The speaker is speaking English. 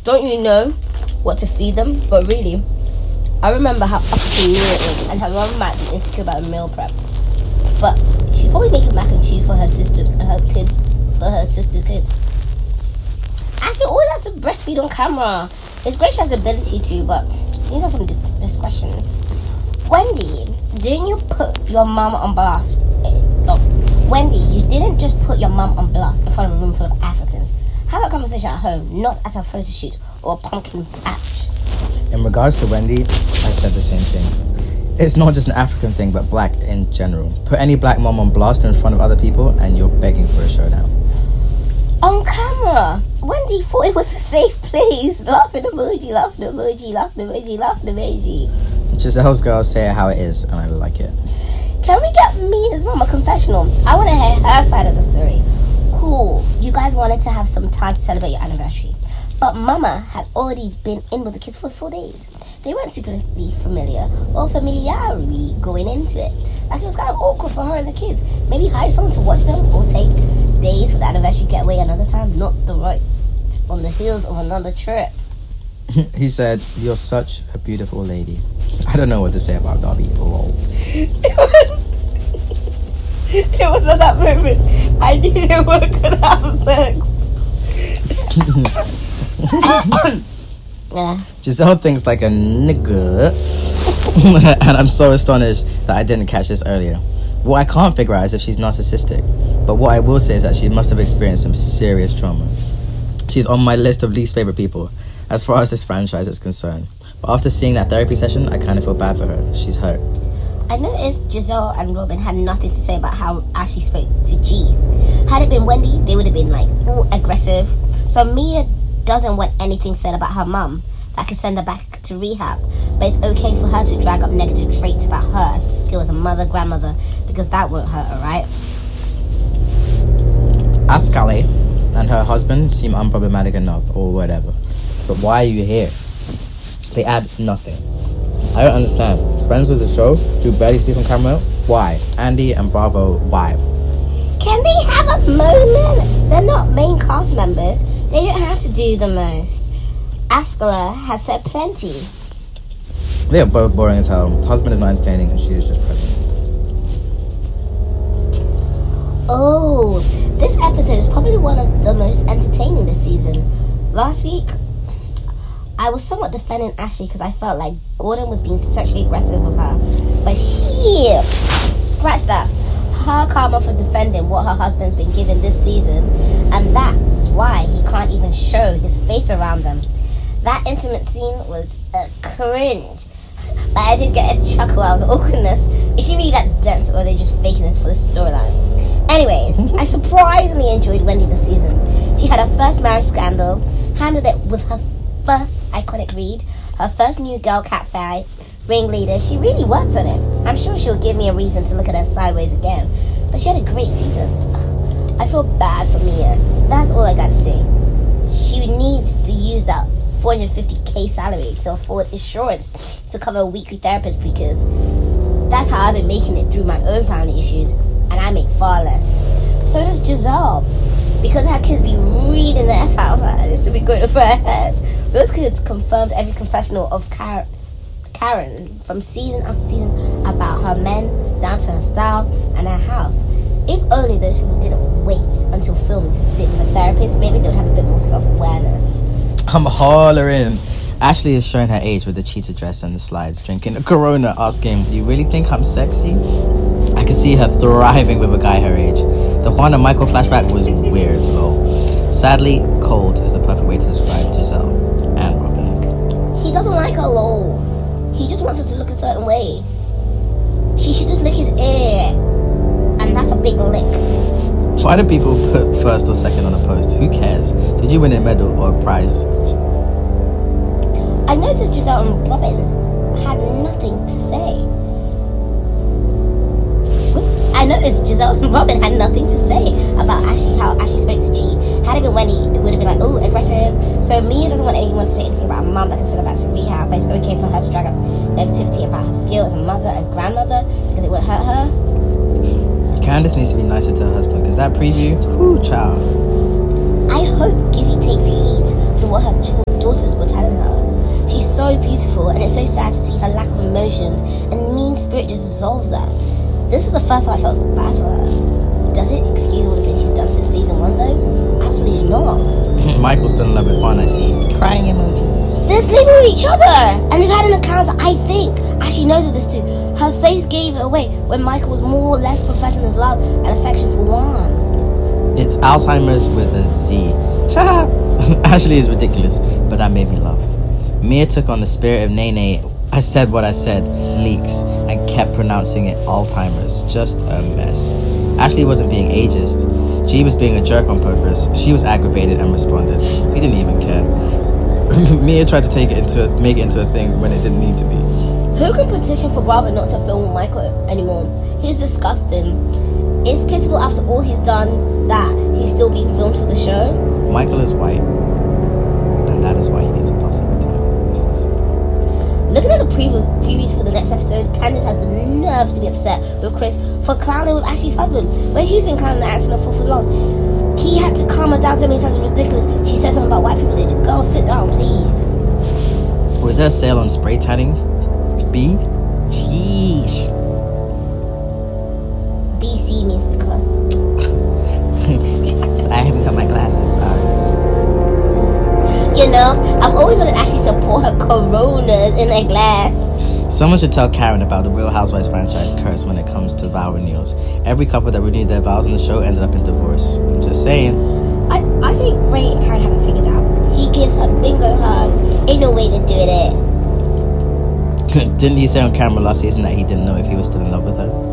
don't you know what to feed them? But really, I remember how uppity Mia is, and her mum might be insecure about meal prep. But she's probably making mac and cheese for her sister's kids. Actually, always has to breastfeed on camera. It's great she has the ability to, but needs have some discretion. Wendy, didn't you put your mum on blast? Wendy, you didn't just put your mum on blast in front of a room full of Africans. Have a conversation at home, not at a photo shoot or a pumpkin patch. In regards to Wendy, I said the same thing. It's not just an African thing, but black in general. Put any black mom on blast in front of other people and you're begging for a showdown. On camera, Wendy thought it was a safe place. Laughing emoji, laughing emoji, laughing emoji, laughing emoji. Giselle's girls say it how it is, and I like it. Can we get Mia's mom a confessional? I want to hear her side of the story. Cool, you guys wanted to have some time to celebrate your anniversary, but Mama had already been in with the kids for 4 days. They weren't superly familiar or familiarity going into it. Like, it was kind of awkward for her and the kids. Maybe hire someone to watch them or take days for the anniversary getaway another time, not the right on the heels of another trip. He said, "You're such a beautiful lady." I don't know what to say about Dolly. Lol. It was at that moment I knew they were gonna have sex. Yeah. Giselle thinks like a nigga. And I'm so astonished that I didn't catch this earlier. What I can't figure out is if she's narcissistic. But what I will say is that she must have experienced some serious trauma. She's on my list of least favorite people as far as this franchise is concerned. But after seeing that therapy session, I kind of feel bad for her. She's hurt. I noticed Giselle and Robin had nothing to say about how Ashley spoke to G. Had it been Wendy, they would have been like, all aggressive. So Mia doesn't want anything said about her mum that could send her back to rehab. But it's okay for her to drag up negative traits about her as a skill as a mother, grandmother, because that won't hurt her, right? Ascali and her husband seem unproblematic enough or whatever. But why are you here? They add nothing. I don't understand. Friends of the show who barely speak on camera? Why? Andy and Bravo, why? Can they have a moment? They're not main cast members. They don't have to do the most. Ascala has said plenty. They are both boring as hell. Husband is not entertaining and she is just present. Oh, this episode is probably one of the most entertaining this season. Last week, I was somewhat defending Ashley because I felt like Gordon was being sexually aggressive with her. But scratch that. Her karma for defending what her husband's been given this season, and that's why he can't even show his face around them. That intimate scene was a cringe. But I did get a chuckle out of the awkwardness. Is she really that dense, or are they just faking this for the storyline? Anyways, I surprisingly enjoyed Wendy this season. She had her first marriage scandal, handled it with her first iconic read, her first new girl cat fight, ringleader. She really worked on it. I'm sure she'll give me a reason to look at her sideways again. But she had a great season. Ugh, I feel bad for Mia. That's all I gotta say. She needs to use that $450K salary to afford insurance to cover a weekly therapist, because that's how I've been making it through my own family issues, and I make far less. So does Giselle, because her kids be reading the F out of her. This to be good for her head. Those kids confirmed every confessional of Karen from season after season about her men down to her style and her house. If only those people didn't wait until filming to sit with a therapist, maybe they would have a bit more self-awareness. I'm hollering. Ashley is showing her age with the cheetah dress and the slides, drinking a Corona, asking, "Do you really think I'm sexy?" I can see her thriving with a guy her age. The Juan and Michael flashback was weird, though. Sadly, cold is the perfect way to describe Giselle and Robin. He doesn't like her, lol. He just wants her to look a certain way. She should just lick his ear. And that's a big lick. Why do people put first or second on a post? Who cares? Did you win a medal or a prize? I noticed Giselle and Robin had nothing to say. About Ashley, how Ashley spoke to G. Had it been Wendy, it would have been like, oh, aggressive. So Mia doesn't want anyone to say anything about her mum that can send her back to rehab, but it's okay for her to drag up negativity about her skill as a mother and grandmother because it won't hurt her. Candace needs to be nicer to her husband, because that preview, whoo, child. I hope Gizzy takes heed to what her daughters so beautiful, and it's so sad to see her lack of emotions and mean spirit just dissolves that. This was the first time I felt bad for her. Does it excuse all the things she's done since season 1 though? Absolutely not. Michael's still in love with Juan, I see. Crying emoji. They're sleeping with each other, and they've had an encounter. I think Ashley knows of this too. Her face gave it away when Michael was more or less professing his love and affection for Juan. It's Alzheimer's with a Z. Ashley is ridiculous, but that made me laugh. Mia took on the spirit of Nene. I said what I said, leaks, and kept pronouncing it Alzheimer's. Just a mess. Ashley wasn't being ageist. G was being a jerk on purpose. She was aggravated and responded. He didn't even care. Mia tried to make it into a thing when it didn't need to be. Who can petition for Barbara not to film with Michael anymore? He's disgusting. It's pitiful after all he's done that he's still being filmed for the show. Michael is white, and that is why he needs a boss every time. It's that simple. Looking at the previews for the next episode, Candace has the nerve to be upset with Chris for clowning with Ashley's husband when she's been clowning the accident for long. He had to calm her down so many times. It's ridiculous. She said something about white privilege. Girl, sit down, please. Was there a sale on spray tanning? B? Sheesh. BC means because. So I haven't got my glasses, sorry. You know, I've always wanted Ashley to pour her Coronas in a glass. Someone should tell Karen about the Real Housewives franchise curse when it comes to vow renewals. Every couple that renewed their vows on the show ended up in divorce. I'm just saying. I think Ray and Karen haven't figured out. He gives her bingo hugs. Ain't no way to do it. Didn't he say on camera last season that he didn't know if he was still in love with her?